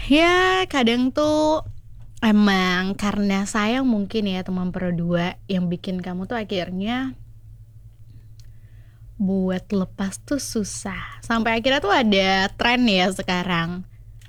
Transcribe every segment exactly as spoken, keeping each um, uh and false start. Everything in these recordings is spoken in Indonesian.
Ya kadang tuh emang karena sayang mungkin ya teman berdua yang bikin kamu tuh akhirnya buat lepas tuh susah. Sampai akhirnya tuh ada tren ya sekarang.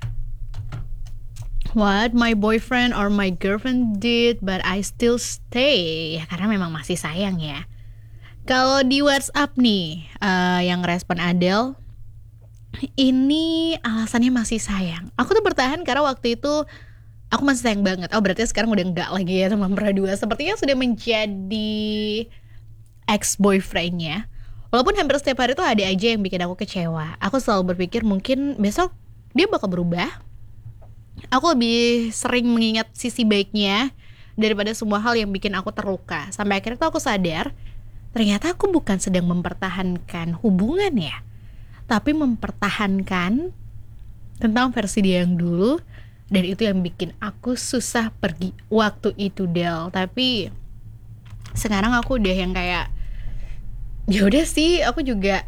What my boyfriend or my girlfriend did but I still stay. Ya karena memang masih sayang ya. Kalau di WhatsApp nih, eh, yang respon Adele, ini alasannya masih sayang. Aku tuh bertahan karena waktu itu aku masih sayang banget. Oh berarti sekarang udah enggak lagi ya teman berdua. Sepertinya sudah menjadi ex boyfriendnya. Walaupun hampir setiap hari tuh ada aja yang bikin aku kecewa. Aku selalu berpikir mungkin besok dia bakal berubah. Aku lebih sering mengingat sisi baiknya daripada semua hal yang bikin aku terluka. Sampai akhirnya tuh aku sadar, ternyata aku bukan sedang mempertahankan hubungan ya, tapi mempertahankan tentang versi dia yang dulu. Dan itu yang bikin aku susah pergi waktu itu, Del. Tapi sekarang aku udah yang kayak, ya udah sih, aku juga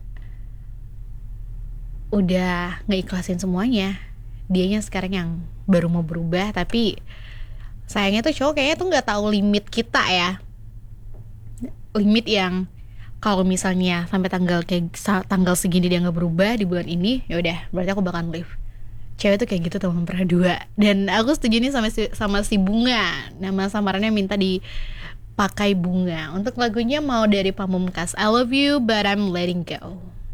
udah ngeikhlasin semuanya. Dianya sekarang yang baru mau berubah, tapi sayangnya tuh cowok kayaknya tuh nggak tahu limit kita ya. Limit yang kalau misalnya sampai tanggal kayak tanggal segini dia nggak berubah di bulan ini, ya udah berarti aku bakal leave. Cewek tuh kayak gitu teman pernah dua. Dan aku setuju nih sama si, sama si Bunga. Nama samarannya minta dipakai Bunga. Untuk lagunya mau dari Pamungkas, I love you but I'm letting go.